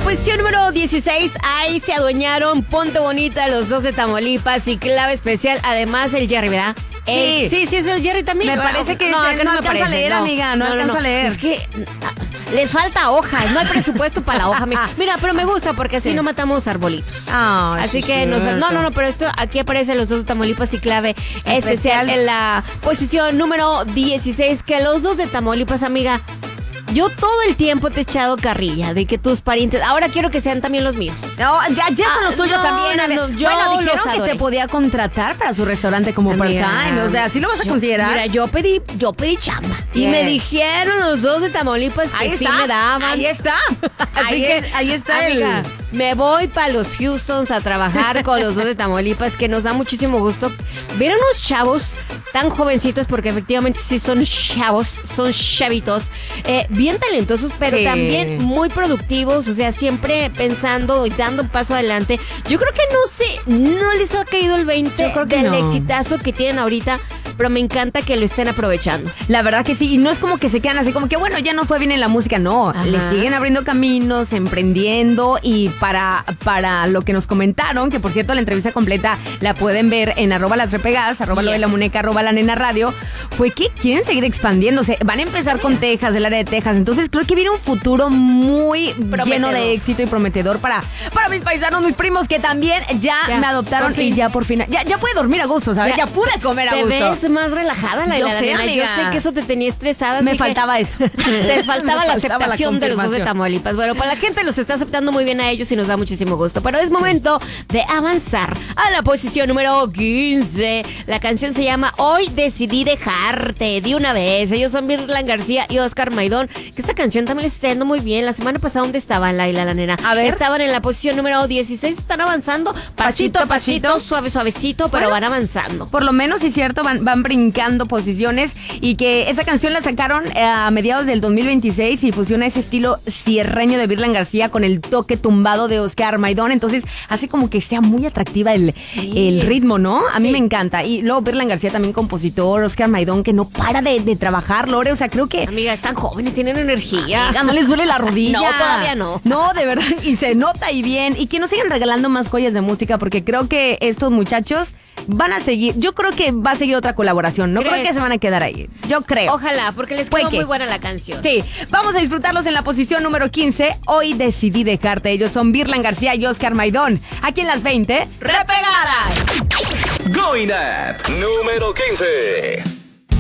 posición número 16, ahí se adueñaron Ponte Bonita, los dos de Tamaulipas y Clave Especial, además el Jerry, ¿verdad? Sí. Sí, es el Jerry también. Me parece que no alcanza a leer, amiga, no alcanza a leer. Es que les falta hojas, no hay presupuesto para la hoja. Mira, pero me gusta porque así no matamos arbolitos. Así que no, pero esto aquí aparecen los dos de Tamaulipas y Clave Especial en la posición número 16, que los dos de Tamaulipas, amiga. Yo todo el tiempo te he echado carrilla de que tus parientes... Ahora quiero que sean también los míos. No, ya son los tuyos también. Yo dijeron que te podía contratar para su restaurante como part-time. O sea, ¿sí lo vas a considerar? Mira, yo pedí chamba. Y me dijeron los dos de Tamaulipas que sí me daban. Ahí está. Ahí está, amiga, me voy para los Houstons a trabajar con los dos de Tamaulipas, que nos da muchísimo gusto ver a unos chavos tan jovencitos, porque efectivamente sí son chavos, son chavitos, bien talentosos, pero también muy productivos, o sea, siempre pensando y dando un paso adelante. Yo creo que no les ha caído el 20 del exitazo que tienen ahorita, pero me encanta que lo estén aprovechando. La verdad que sí, y no es como que se quedan así como que bueno, ya no fue bien en la música, no, le siguen abriendo caminos, emprendiendo, y para lo que nos comentaron, que por cierto la entrevista completa la pueden ver en @lasrepegadas, @lo de la muñeca, @la nena radio, fue que quieren seguir expandiéndose, van a empezar con Texas, del área de Texas, entonces creo que viene un futuro muy lleno de éxito y prometedor para mis paisanos, mis primos que también ya me adoptaron y ya por fin, ya pude dormir a gusto, ¿sabes? Ya pude comer a gusto. Te ves más relajada, Yo sé, amiga. Yo sé que eso te tenía estresada. Me faltaba eso. Te faltaba la aceptación de los dos de Tamaulipas. Bueno, para la gente los está aceptando muy bien a ellos y nos da muchísimo gusto. Pero es momento de avanzar a la posición número 15. La canción se llama Hoy Decidí Dejarte, de una vez. Ellos son Virlan García y Oscar Maidón, que esta canción también les está yendo muy bien. La semana pasada, ¿dónde estaban, Laila, la nena? A ver. Estaban en la posición número 16, están avanzando pasito a pasito, suavecito, pero van avanzando. Por lo menos, sí es cierto, van brincando posiciones, y que esa canción la sacaron a mediados del 2026 y fusiona ese estilo sierreño de Virlan García con el toque tumbado de Oscar Maidón, entonces hace como que sea muy atractiva el ritmo, ¿no? A mí me encanta. Y luego Virlan García también compositor, Oscar Maidón que no para de trabajar, Lore, o sea, creo que... Amiga, están jóvenes, tienen energía. Amiga, no les duele la rodilla. No, todavía no. No, de verdad, y se nota y bien, y que nos sigan regalando más joyas de música, porque creo que estos muchachos van a seguir, yo creo que va a seguir otra colaboración, no creo que se van a quedar ahí, yo creo. Ojalá, porque les quedó muy buena la canción. Sí, vamos a disfrutarlos en la posición número 15, Hoy Decidí Dejarte. Ellos son Virlan García y Oscar Maidón, aquí en las 20 Repegadas. Going Up, número 15.